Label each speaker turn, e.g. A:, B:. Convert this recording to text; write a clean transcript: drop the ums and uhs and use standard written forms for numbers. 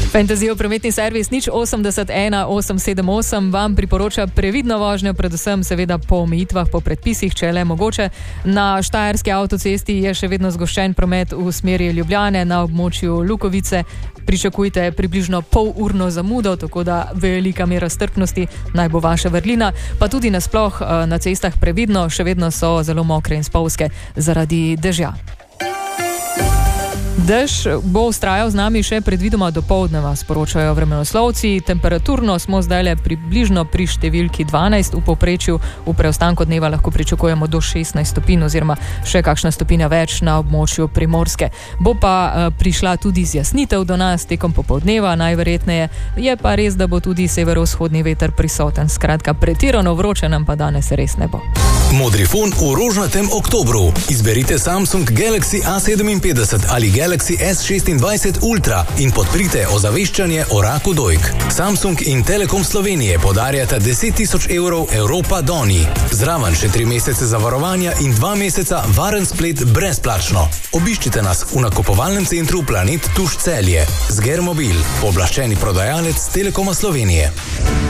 A: Fantasyjev prometni servis 080 1878 vam priporoča previdno vožnjo, predvsem seveda po omejitvah, po predpisih, če le mogoče. Na Štajerski avtocesti je še vedno zgoščen promet v smeri Ljubljane, na območju Lukovice pričakujte približno polurno zamudo, tako da velika mera strpnosti naj bo vaša vrlina, pa tudi nasploh na cestah previdno, še vedno so zelo mokre in spolzke zaradi dežja. Dež bo vztrajal z nami še predvidoma dopoldneva, sporočajo vremenoslovci. Temperaturno smo zdajle približno pri številki 12 v povprečju, v preostanku dneva lahko pričakujemo do 16 stopinj oziroma še kakšna stopinja več na območju Primorske. Bo pa prišla tudi zjasnitev do nas tekom popoldneva, najverjetneje. Je pa res, da bo tudi severovzhodni veter prisoten. Skratka, pretirano vroče nam pa danes res ne bo.
B: Modrifon v rožnatem oktobru. Izberite Samsung Galaxy A57 ali Galaxy S26 Ultra in podprite ozaveščanje o raku dojk. Samsung in Telekom Slovenije podarjata 10.000 evrov Europa Doni. Zraven še 3 mesece zavarovanja in 2 meseca varen splet brezplačno. Obiščite nas v nakupovalnem centru Planet Tuš Celje. Zger Mobil, pooblaščeni prodajalec Telekoma Slovenije.